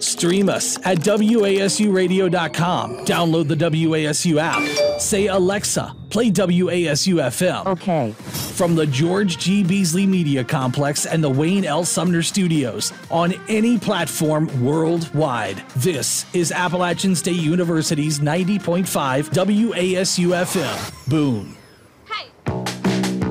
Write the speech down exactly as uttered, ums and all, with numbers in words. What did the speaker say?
Stream us at W A S U radio dot com. Download the W A S U app. Say, Alexa, play W A S U F M. Okay. From the George G. Beasley Media Complex and the Wayne L. Sumner Studios on any platform worldwide. This is Appalachian State University's ninety point five W A S U F M. Boone.